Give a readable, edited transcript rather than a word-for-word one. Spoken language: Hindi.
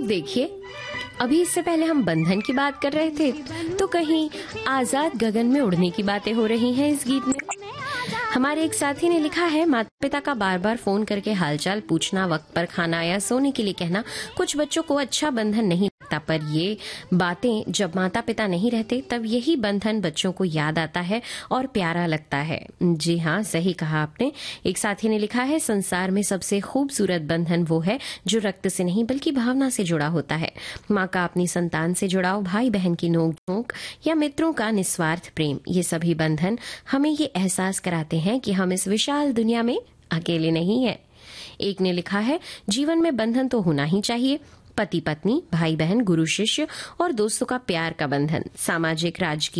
अब देखिए, अभी इससे पहले हम बंधन की बात कर रहे थे, तो कहीं आजाद गगन में उड़ने की बातें हो रही हैं इस गीत में। हमारे एक साथी ने लिखा है, माता पिता का बार बार फोन करके हालचाल पूछना, वक्त पर खाना या सोने के लिए कहना कुछ बच्चों को अच्छा बंधन नहीं लगता, पर ये बातें जब माता पिता नहीं रहते तब यही बंधन बच्चों को याद आता है और प्यारा लगता है। जी हाँ, सही कहा आपने। एक साथी ने लिखा है, संसार में सबसे खूबसूरत बंधन वो है जो रक्त से नहीं बल्कि भावना से जुड़ा होता है। माँ का अपनी संतान से जुड़ाव, भाई बहन की नोक झोंक या मित्रों का निस्वार्थ प्रेम, ये सभी बंधन हमें ये एहसास कराते हैं कि हम इस विशाल दुनिया में अकेले नहीं हैं। एक ने लिखा है, जीवन में बंधन तो होना ही चाहिए। पति पत्नी, भाई बहन, गुरु शिष्य और दोस्तों का प्यार का बंधन, सामाजिक, राजकीय